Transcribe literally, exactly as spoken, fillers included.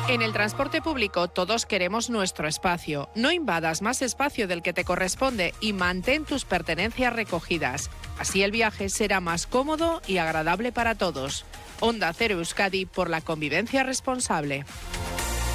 En el transporte público todos queremos nuestro espacio. No invadas más espacio del que te corresponde y mantén tus pertenencias recogidas. Así el viaje será más cómodo y agradable para todos. Onda Cero Euskadi, por la convivencia responsable.